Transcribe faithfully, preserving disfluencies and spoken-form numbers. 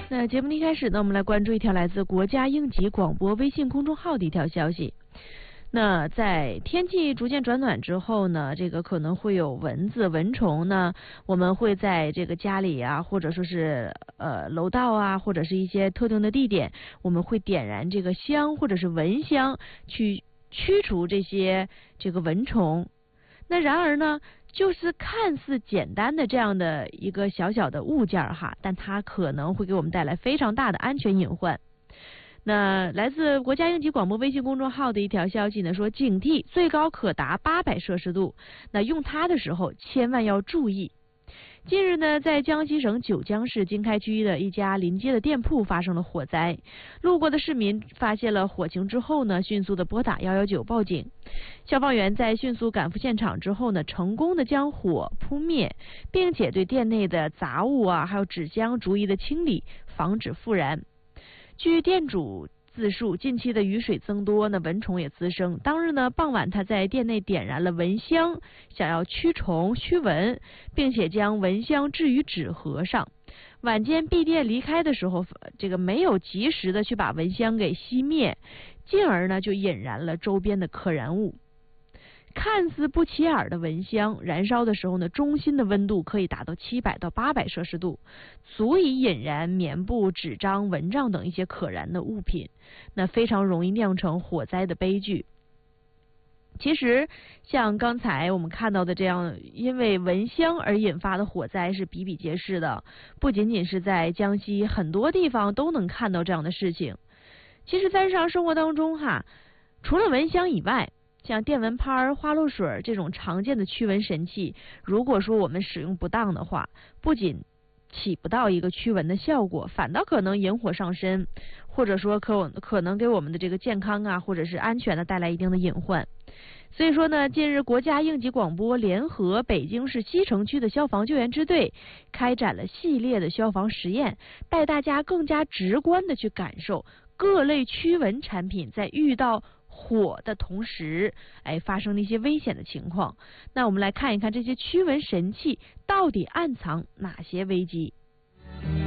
那节目的一开始呢，我们来关注一条来自国家应急广播微信公众号的一条消息。那在天气逐渐转暖之后呢，这个可能会有蚊子、蚊虫呢，我们会在这个家里啊，或者说是呃楼道啊，或者是一些特定的地点，我们会点燃这个香或者是蚊香去驱除这些这个蚊虫。那然而呢，就是看似简单的这样的一个小小的物件哈，但它可能会给我们带来非常大的安全隐患。那来自国家应急广播微信公众号的一条消息呢，说警惕最高可达八百摄氏度，那用它的时候千万要注意。近日呢，在江西省九江市经开区的一家临街的店铺发生了火灾，路过的市民发现了火情之后呢，迅速的拨打一一九报警。消防员在迅速赶赴现场之后呢，成功的将火扑灭，并且对店内的杂物啊，还有纸箱逐一的清理，防止复燃。据店主自述，近期的雨水增多，那蚊虫也滋生。当日呢，傍晚他在店内点燃了蚊香，想要驱虫驱蚊，并且将蚊香置于纸盒上。晚间闭店离开的时候，这个没有及时的去把蚊香给熄灭，进而呢就引燃了周边的可燃物。看似不起眼的蚊香，燃烧的时候呢，中心的温度可以达到七百到八百摄氏度，足以引燃棉布、纸张、蚊帐等一些可燃的物品，那非常容易酿成火灾的悲剧。其实，像刚才我们看到的这样，因为蚊香而引发的火灾是比比皆是的，不仅仅是在江西，很多地方都能看到这样的事情。其实，在日常生活当中哈，除了蚊香以外，像电蚊拍、花露水这种常见的驱蚊神器，如果说我们使用不当的话，不仅起不到一个驱蚊的效果，反倒可能引火上身，或者说可可能给我们的这个健康啊，或者是安全的带来一定的隐患。所以说呢，近日国家应急广播联合北京市西城区的消防救援支队开展了系列的消防实验，带大家更加直观的去感受各类驱蚊产品在遇到火的同时，哎，发生了一些危险的情况。那我们来看一看这些驱蚊神器到底暗藏哪些危机。